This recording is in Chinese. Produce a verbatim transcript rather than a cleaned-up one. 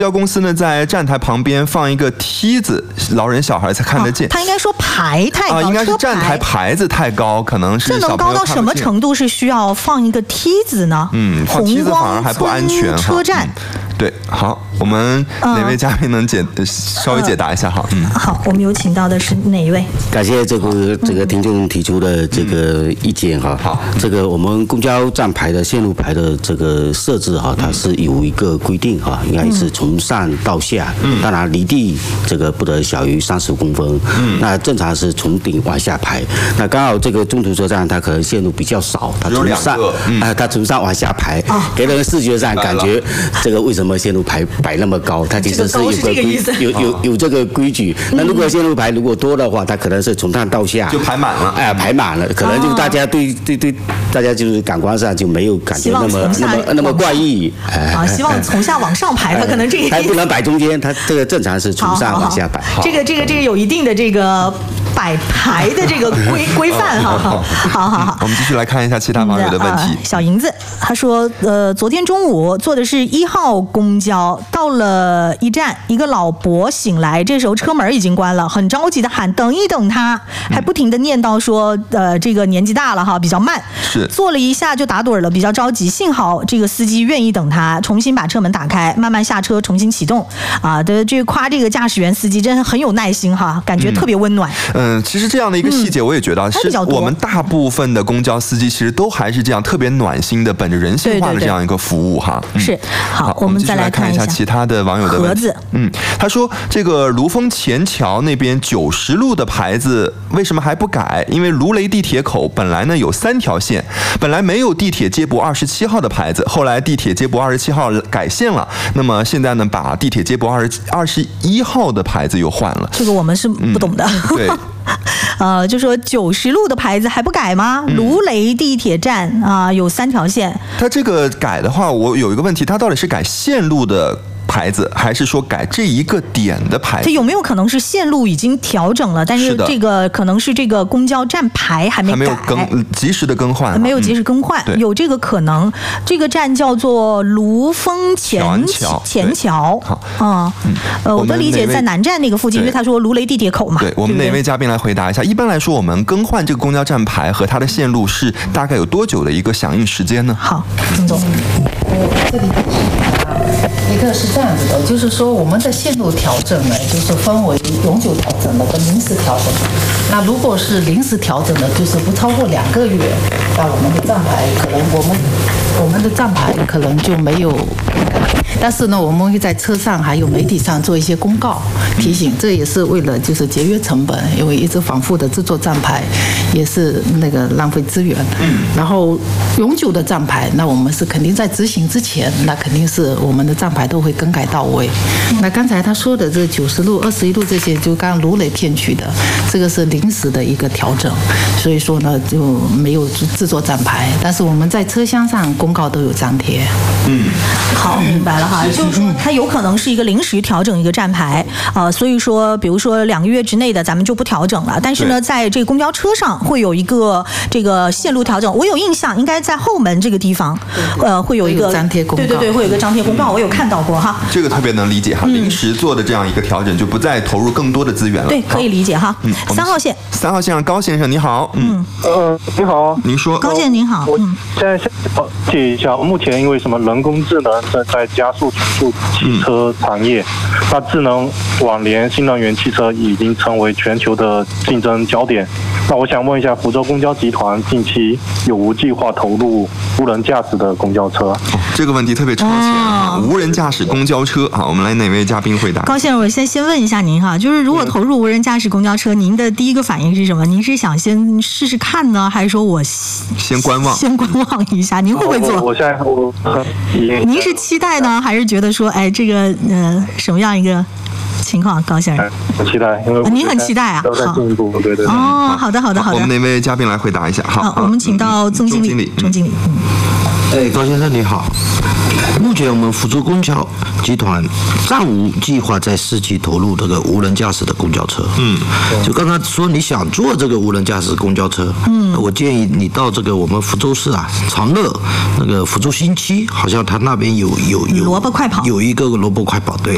公交公司呢，在站台旁边放一个梯子，老人小孩才看得见。 哦、他应该说牌太高， 啊，应该是站台牌子太高，可能是这能高到什么程度是需要放一个梯子呢？ 嗯，放梯子反而还不安全。 车站、 嗯，对，好，我们哪位嘉宾能解、嗯、稍微解答一下哈？嗯， 好，我们有请到的是哪一位？ 感谢这个这个听众提出的这个意见哈。 好、 嗯，这个我们公交站牌的线路牌的这个设置哈，它是有一个规定哈，应该是从上到下，嗯，当然离地这个不得小于三十公分，嗯，那正常是从顶往下排。那刚好这个中途车站它可能线路比较少，它从上啊、嗯呃，它从上往下排，哦、给人视觉上感觉这个为什么线路牌摆那么高？它其实是有个规有有有这个规矩。那如果线路牌如果多的话，它可能是从上到下就排满了， 哎、呃，排满了，可能就大家对对对，大家就是感官上就没有感觉那么那么那么怪异。 啊，希望从下往上排，它可能这个还不能摆中间，它这个正常是从上往下摆。 这个这个这个有一定的这个摆排的这个规规范哈。好，好好好。 我们继续来看一下其他网友的问题。 呃、小银子他说，呃，昨天中午坐的是一号公交，到了一站，一个老伯醒来，这时候车门已经关了，很着急的喊等一等他，还不停的念叨说，呃，这个年纪大了哈，比较慢， 是坐了一下就打盹了，比较着急，幸好这个司机愿意等他，重新把车门打开，慢慢下车，重新启动。啊，的这个夸这个驾驶员司机真的很有耐心哈，感觉特别温暖。 嗯，嗯其实这样的一个细节，我也觉得、嗯、是我们大部分的公交司机其实都还是这样特别暖心的，本着人性化的这样一个服务哈。 对对对嗯、是好， 好， 我们再来看一下其他的网友的问题。 盒子， 嗯，他说这个卢峰前桥那边九十路的牌子为什么还不改？因为卢雷地铁口本来呢有三条线，本来没有地铁接驳二十七号的牌子，后来地铁接驳二十七号改线了，那么现在呢把地铁接驳二十二十一号的牌子又换了。 这个我们是不懂的。 嗯、对。 呃，就说九十路的牌子还不改吗？嗯、卢雷地铁站啊、呃、有三条线。 它这个改的话，我有一个问题，它到底是改线路的牌子，还是说改这一个点的牌子？ 它有没有可能是线路已经调整了，但是这个可能是这个公交站牌还没改， 还没有更及时的更换， 没有及时更换，嗯、有这个可能。这个站叫做卢峰前桥， 前桥。 好， 嗯，呃，我的理解在南站那个附近，因为他说卢雷地铁口嘛。 对，我们哪位嘉宾来回答一下？一般来说，我们更换这个公交站牌和它的线路是大概有多久的一个响应时间呢？ 好，曾总， 我这里一个是这样子的，就是说我们的线路调整呢，就是分为永久调整的跟临时调整。那如果是临时调整的，就是不超过两个月，那我们的站牌可能我们我们的站牌可能就没有。但是呢，我们会在车上还有媒体上做一些公告提醒，这也是为了就是节约成本，因为一直反复的制作站牌也是那个浪费资源。然后永久的站牌，那我们是肯定在执行之前，那肯定是我们的站牌都会更改到位。那刚才他说的这九十路、二十一路这些，就刚刚卢雷片区的，这个是临时的一个调整，所以说呢就没有制作站牌，但是我们在车厢上公告都有张贴。 嗯， 好，明白了哈，就是说它有可能是一个临时调整一个站牌，呃，所以说比如说两个月之内的咱们就不调整了，但是呢，在这个公交车上会有一个这个线路调整，我有印象，应该在后门这个地方，呃，会有一个张贴公告， 对对对，会有一个张贴公告，我有看到过哈。 这个特别能理解哈，临时做的这样一个调整，就不再投入更多的资源了。 对，可以理解哈。嗯，三号线， 三号线上高先生你好， 嗯，呃，你好， 您说， 高先生您好， 我现在想了解一下，目前因为什么人工智能正在加速重塑汽车产业，那智能网联新能源汽车已经成为全球的竞争焦点。那我想问一下，福州公交集团近期有无计划投入无人驾驶的公交车？哦、 这个问题特别超前啊！哦、无人驾驶公交车，好，我们来哪位嘉宾回答？ 高先生，我先先问一下您哈，就是如果投入无人驾驶公交车，您的第一个反应是什么？您是想先试试看呢，还是说我先观望？ 先观望一下，您会不会做？ 我, 我现在我您是期待呢，还是觉得说，哎，这个呃什么样一个情况？高先生， 很期待，因为您很期待啊。 都在进一步，对对对。 哦，好的好的好的。 我们哪位嘉宾来回答一下？好， 好我们请到总经理，总经理。嗯。 哎，高先生你好。目前我们福州公交集团暂无计划在市区投入这个无人驾驶的公交车。嗯，就刚刚说你想做这个无人驾驶公交车，嗯，我建议你到这个我们福州市啊长乐那个福州新区，好像他那边有有有萝卜快跑， 有一个萝卜快跑，对，